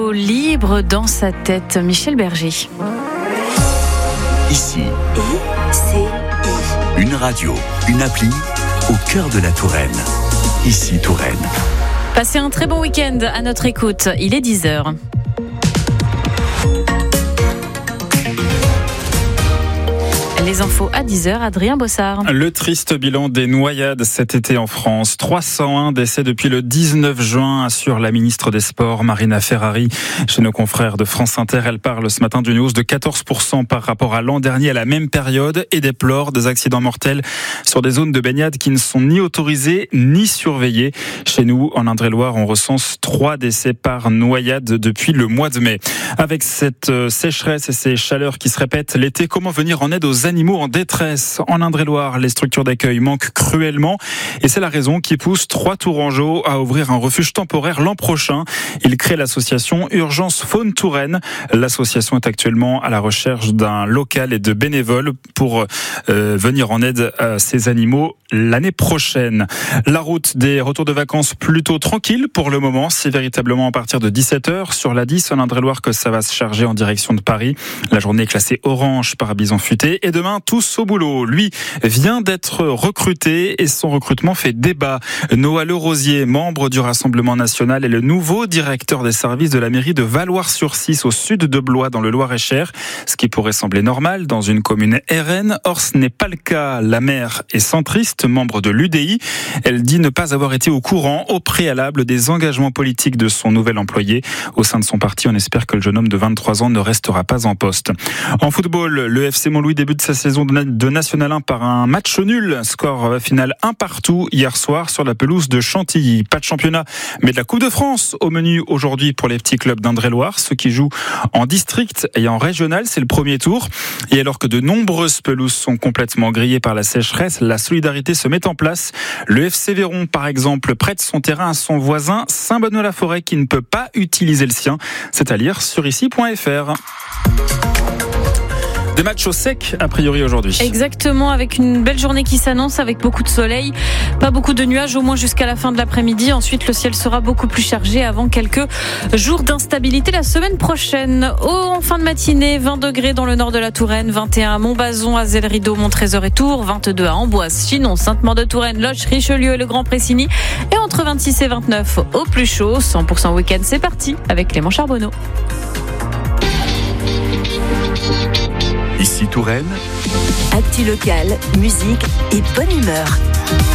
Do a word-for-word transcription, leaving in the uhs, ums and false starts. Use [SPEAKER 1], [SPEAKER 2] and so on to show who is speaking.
[SPEAKER 1] Libre dans sa tête, Michel Berger.
[SPEAKER 2] Ici, une radio, une appli au cœur de la Touraine. Ici Touraine.
[SPEAKER 1] Passez un très bon week-end à notre écoute. Il est dix heures. Les infos à dix heures, Adrien Bossard.
[SPEAKER 3] Le triste bilan des noyades cet été en France. trois cent un décès depuis le dix-neuf juin, assure la ministre des Sports, Marina Ferrari. Chez nos confrères de France Inter, elle parle ce matin d'une hausse de quatorze pour cent par rapport à l'an dernier à la même période et déplore des accidents mortels sur des zones de baignade qui ne sont ni autorisées ni surveillées. Chez nous, en Indre-et-Loire, on recense trois décès par noyade depuis le mois de mai. Avec cette sécheresse et ces chaleurs qui se répètent l'été, comment venir en aide aux animaux en détresse? En Indre-et-Loire, les structures d'accueil manquent cruellement et c'est la raison qui pousse trois Tourangeaux à ouvrir un refuge temporaire l'an prochain. Ils créent l'association Urgence Faune Touraine. L'association est actuellement à la recherche d'un local et de bénévoles pour euh, venir en aide à ces animaux l'année prochaine. La route des retours de vacances plutôt tranquille pour le moment. C'est véritablement à partir de dix-sept heures sur l'A dix en Indre-et-Loire que ça va se charger en direction de Paris. La journée est classée orange par bison futé et demain tous au boulot. Lui vient d'être recruté et son recrutement fait débat. Noah Lerosier, membre du Rassemblement national, est le nouveau directeur des services de la mairie de Valloire-sur-Cisse au sud de Blois dans le Loir-et-Cher. Ce qui pourrait sembler normal dans une commune R N. Or ce n'est pas le cas. La maire est centriste, membre de l'U D I. Elle dit ne pas avoir été au courant au préalable des engagements politiques de son nouvel employé. Au sein de son parti, on espère que le jeune homme de vingt-trois ans ne restera pas en poste. En football, le F C Montlouis débute sa saison de National un par un match nul. Score final un partout hier soir sur la pelouse de Chantilly. Pas de championnat, mais de la Coupe de France au menu aujourd'hui pour les petits clubs d'Indre-et-Loire. Ceux qui jouent en district et en régional, c'est le premier tour. Et alors que de nombreuses pelouses sont complètement grillées par la sécheresse, la solidarité se met en place. Le F C Véron, par exemple, prête son terrain à son voisin Saint-Bonnet-la-Forêt qui ne peut pas utiliser le sien. C'est à lire sur ici point f r. Des matchs au sec, a priori, aujourd'hui.
[SPEAKER 1] Exactement, avec une belle journée qui s'annonce, avec beaucoup de soleil, pas beaucoup de nuages, au moins jusqu'à la fin de l'après-midi. Ensuite, le ciel sera beaucoup plus chargé avant quelques jours d'instabilité la semaine prochaine. Oh, en fin de matinée, vingt degrés dans le nord de la Touraine, vingt et un à Montbazon, Azay-le-Rideau, Montrésor et Tours, vingt-deux à Amboise, Chinon, Sainte-Maure-de-Touraine, Loches, Richelieu et le Grand Pressigny. Et entre vingt-six et vingt-neuf au plus chaud. cent pour cent week-end, c'est parti avec Clément Charbonneau.
[SPEAKER 2] Ici Touraine.
[SPEAKER 4] Actu local, musique et bonne humeur.